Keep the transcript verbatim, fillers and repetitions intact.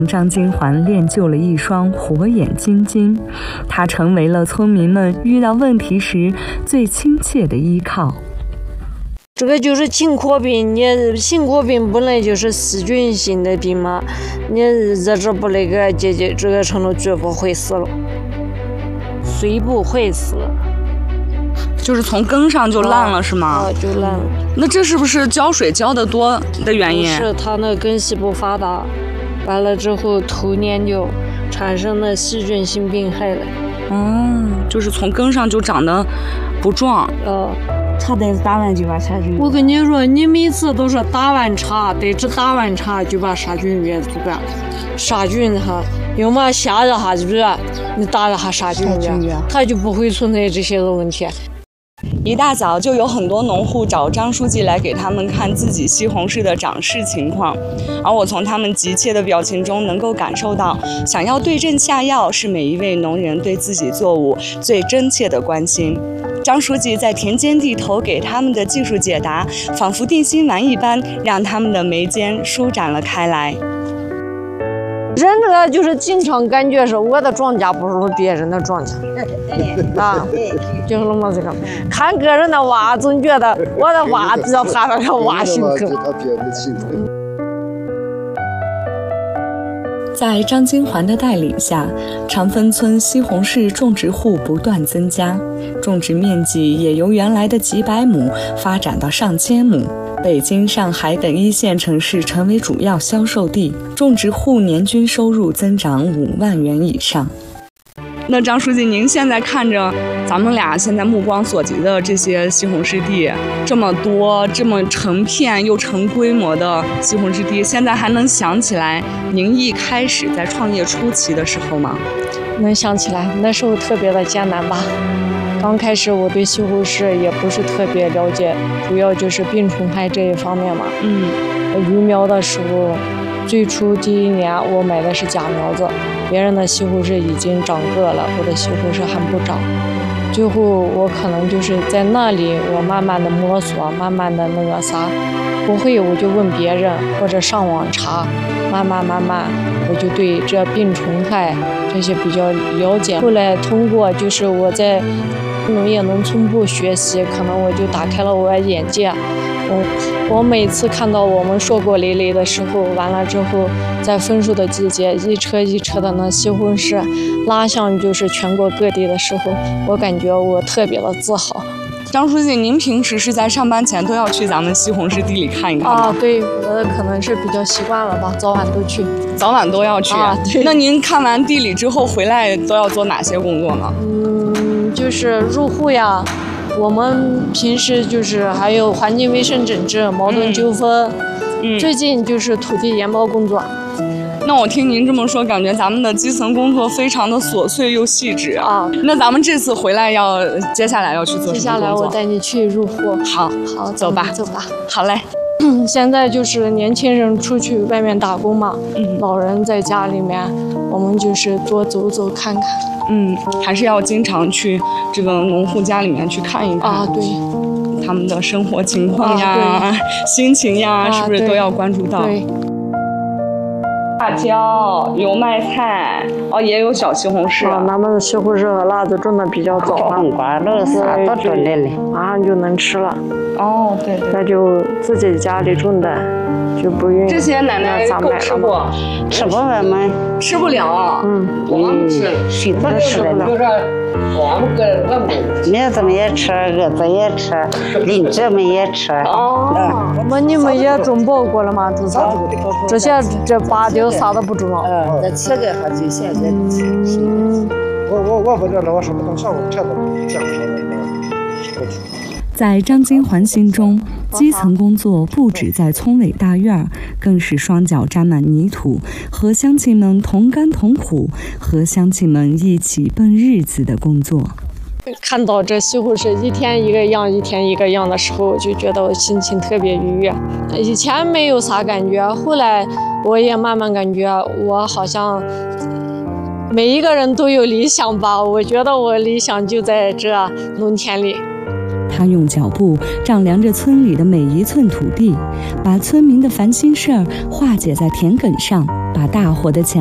张金环练就了一双火眼金睛，她成为了村民们遇到问题时最亲切的依靠。 这个就是青稞病，你青稞病本来就是细菌性的病嘛，你日治不那个解决这个程度，绝不会死了，虽不会死。 就是从根上就烂了、哦、是吗？ 哦，就烂了。 那这是不是浇水浇得多的原因？ 是它那根系不发达，完了之后头年就产生了细菌性病害了。 嗯，就是从根上就长得不壮。 哦。 茶得打完就把杀菌。 我跟你说，你每次都是打完茶，得只打完茶就把杀菌药做干了。杀菌哈，要么下热下热，你打了下杀菌药，它就不会存在这些的问题。 一大早就有很多农户找张书记来给他们看自己西红柿的长势情况，而我从他们急切的表情中能够感受到，想要对症下药是每一位农人对自己作物最真切的关心。张书记在田间地头给他们的技术解答，仿佛定心丸一般，让他们的眉间舒展了开来。 人这个就是经常感觉是我的庄稼不如别人的庄稼，啊，就是那么这个。看个人的娃，总觉得我的娃比较他的娃心疼。 在张金环的带领下，长芬村西红柿种植户不断增加，种植面积也由原来的几百亩发展到上千亩。北京、上海等一线城市成为主要销售地，种植户年均收入增长五万元以上。 那张书记，您现在看着咱们俩现在目光所及的这些西红柿地，这么多，这么成片又成规模的西红柿地，现在还能想起来您一开始在创业初期的时候吗？ 能想起来，那时候特别的艰难吧。刚开始我对西红柿也不是特别了解，主要就是病虫害这一方面嘛。嗯，育苗的时候，最初第一年我买的是假苗子，别人的西红柿已经长个了，我的西红柿还不长。最后我可能就是在那里，我慢慢的摸索，慢慢的那个啥，不会我就问别人或者上网查，慢慢慢慢我就对这病虫害这些比较了解。后来通过就是我在农业农村部学习，可能我就打开了我的眼界。我我每次看到我们硕果累累的时候，完了之后在丰收的季节，一车一车的那西红柿拉向就是全国各地的时候，我感觉我特别的自豪。 张书记，您平时是在上班前都要去咱们西红柿地里看一看吗？ 啊，对，我可能是比较习惯了吧，早晚都去。 早晚都要去啊？对。 那您看完地里之后回来都要做哪些工作呢？ 嗯，就是入户呀。我们平时就是还有环境卫生整治、矛盾纠纷，嗯，最近就是土地研包工作。 那我听您这么说，感觉咱们的基层工作非常的琐碎又细致啊。那咱们这次回来要接下来要去做什么工作？接下来我带你去入户。 好， 好， 走吧， 走吧。 好嘞。 现在就是年轻人出去外面打工嘛，嗯，老人在家里面，我们就是多走走看看。 嗯，还是要经常去这个农户家里面去看一看啊，对， 他们的生活情况呀、 啊、 心情呀， 啊、 是不是都要关注到？ 对。 辣椒、油麦菜，哦，也有小西红柿。 啊，咱们的西红柿和辣子种的比较早了， 黄瓜都啥都种的嘞， 马上就能吃了。 哦，对对。 那就自己家里种的，就不用。 这些奶奶够吃不？ 吃不完吗？ 吃不了。 嗯， 我们吃，谁都吃得了。苗子们也吃，蛾子也吃，邻居们也吃。 哦，那你们也种报过了吗？这是这些这八丢啥都不种了。 嗯，那吃个好就现在吃。 我我我不知道我什么东西，我看到这样说的。 在张金环心中，基层工作不止在村委大院，更是双脚沾满泥土，和乡亲们同甘同苦，和乡亲们一起奔日子的工作。 看到这西红柿一天一个样，一天一个样的时候，我就觉得我心情特别愉悦。以前没有啥感觉，后来我也慢慢感觉我好像每一个人都有理想吧。我觉得我理想就在这农田里。 他用脚步丈量着村里的每一寸土地，把村民的烦心事儿化解在田埂上， 把大火的潜